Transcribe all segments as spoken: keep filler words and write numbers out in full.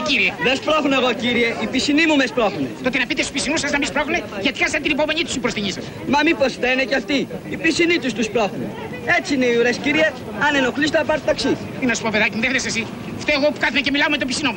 κύριε. Δεν σπρώχνω εγώ, κύριε. Οι πισινοί μου με σπρώχνουνε. Τότε να πείτε στους πισινούς σας να με σπρώχνουνε, γιατί χάσατε την υπομονή τους οι προστινοί σας. Μα μήπως φταίνε κι αυτοί. Οι πισινοί τους τους σπρώχνουνε. Έτσι είναι οι ουρές, κύριε. Αν ενοχλείς θα πάρει ταξί. Τι να σου πω, παιδάκι μου, δεν θες εσύ. Φταίω εγώ που κάθομαι και μιλάω με τον πισινό μου.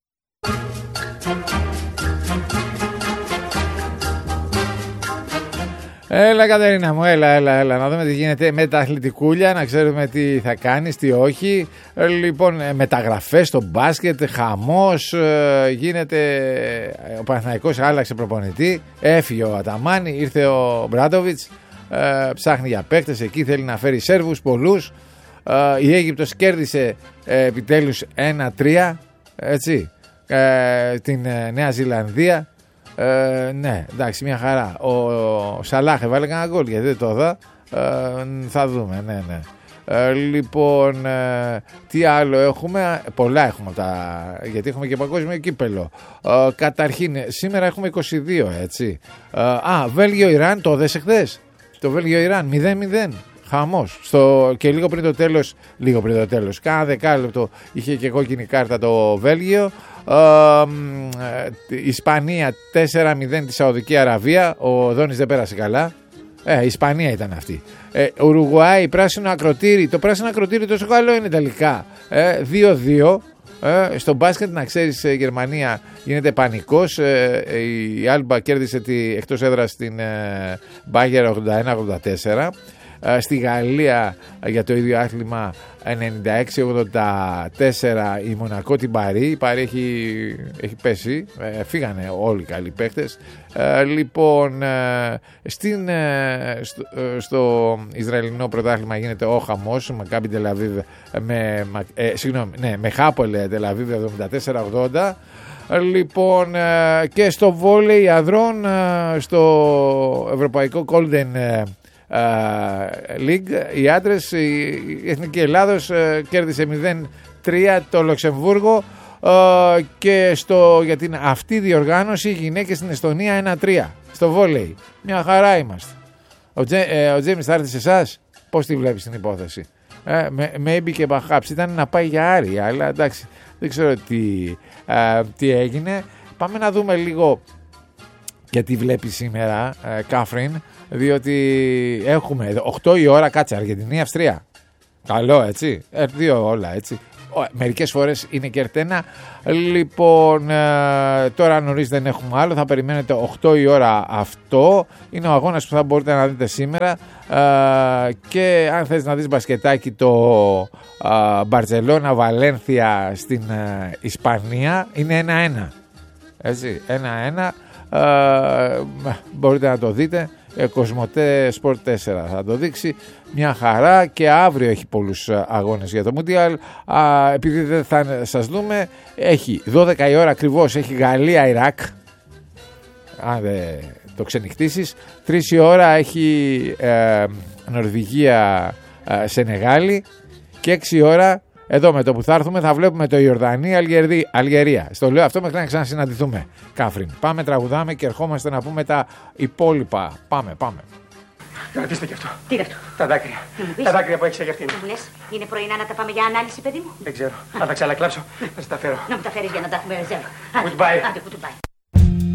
Έλα Κατερίνα μου, έλα, έλα, έλα, να δούμε τι γίνεται με τα αθλητικούλια, να ξέρουμε τι θα κάνεις, τι όχι. Λοιπόν, μεταγραφές στο μπάσκετ, χαμός, γίνεται, ο Παναθηναϊκός άλλαξε προπονητή, έφυγε ο Αταμάνι, ήρθε ο Μπράντοβιτς, ψάχνει για παίκτες, εκεί θέλει να φέρει Σέρβους πολλούς. Η Αίγυπτος κέρδισε επιτέλους ένα τρία, έτσι, την Νέα Ζηλανδία. Ε, ναι, εντάξει, μια χαρά. Ο, ο Σαλάχ έβαλε κανένα γκολ, γιατί δεν το είδα. Ε, θα δούμε, ναι, ναι. Ε, λοιπόν, ε, τι άλλο έχουμε? Πολλά έχουμε τα, γιατί έχουμε και παγκόσμιο κύπελο. Ε, καταρχήν, σήμερα έχουμε είκοσι δύο, έτσι. Ε, α, Βέλγιο-Ιράν, το δες εχθές. Το Βέλγιο-Ιράν, μηδέν μηδέν. Χαμός. Στο, και λίγο πριν το τέλος, λίγο πριν το τέλος, κάνα δεκάλεπτο είχε και κόκκινη κάρτα το Βέλγιο. Uh, Ισπανία τέσσερα μηδέν τη Σαουδική Αραβία. Ο Δόνης δεν πέρασε καλά. Ε, η Ισπανία ήταν αυτή. ε, Ουρουγουάη, πράσινο ακροτήρι. Το πράσινο ακροτήρι τόσο καλό είναι τελικά. ε, δύο δύο. ε, Στο μπάσκετ, να ξέρεις, η Γερμανία γίνεται πανικός. ε, Η Άλμπα κέρδισε τη, εκτός έδρας την ε, Μπάγερ ογδόντα ένα ογδόντα τέσσερα. Στη Γαλλία για το ίδιο άθλημα ενενήντα έξι ογδόντα τέσσερα η Μονακό την Παρί. Η Παρί έχει, έχει πέσει, ε, φύγανε όλοι οι καλοί παίχτες. Ε, λοιπόν, ε, στην, ε, στο, ε, στο Ισραηλινό πρωτάθλημα γίνεται ο χαμός. Μακάμπι Τελαβίβ με, ε, συγγνώμη, ναι, με Χάπολε Τελαβίβ εβδομήντα τέσσερα ογδόντα. Λοιπόν, ε, και στο βόλεϊ ανδρών, ε, στο Ευρωπαϊκό Golden Uh, League, οι άντρες, η Εθνική Ελλάδος uh, κέρδισε μηδέν τρία το Λουξεμβούργο, uh, και στο, για την αυτή διοργάνωση οι γυναίκες στην Εστονία ένα τρία στο βόλεϊ. Μια χαρά είμαστε. Ο, Τζέ, ε, ο Τζέιμις θα έρθει σε εσάς. Πώς τη βλέπεις την υπόθεση? ε, Maybe και perhaps ήταν να πάει για Άρη, αλλά εντάξει, δεν ξέρω τι, uh, τι έγινε. Πάμε να δούμε λίγο και τι βλέπει σήμερα, uh, Κάφριν, διότι έχουμε οκτώ η ώρα, κάτσε, Αργεντινή, Αυστρία. Καλό, έτσι. Ε, δύο όλα, έτσι. Μερικές φορές είναι κερτένα. Λοιπόν, ε, τώρα νωρίς δεν έχουμε άλλο. Θα περιμένετε οκτώ η ώρα αυτό. Είναι ο αγώνας που θα μπορείτε να δείτε σήμερα. Ε, και αν θες να δεις μπασκετάκι, το ε, Μπαρτσελώνα Βαλένθια στην ε, Ισπανία είναι ένα ένα. Έτσι, ένα ένα. Ε, μπορείτε να το δείτε. Κοσμοτέ Sport τέσσερα θα το δείξει. Μια χαρά. Και αύριο έχει πολλούς αγώνες για το Μουντιάλ. Επειδή δεν θα σας δούμε, έχει δώδεκα η ώρα ακριβώς, έχει Γαλλία-Ιράκ, αν δεν το ξενυχτήσεις. τρεις η ώρα έχει ε, Νορβηγία-Σενεγάλη. Και έξι η ώρα, εδώ με το που θα έρθουμε, θα βλέπουμε το Ιορδανία-Αλγερία. Στο λέω αυτό μέχρι να ξανασυναντηθούμε, Κάφριν. Πάμε, τραγουδάμε και ερχόμαστε να πούμε τα υπόλοιπα. Πάμε, πάμε. Ρωτήστε και αυτό. Τι είναι αυτό? Τα δάκρυα. Τα δάκρυα που έχεις για αυτήν. Μου λες, είναι πρωινά να τα πάμε για ανάλυση, παιδί μου? Δεν ξέρω. Αν τα ξανακλάψω, θα σας τα φέρω. Να μου τα φέρεις για να τα έχουμε ρεζέρβα. Goodbye. Άντε, goodbye.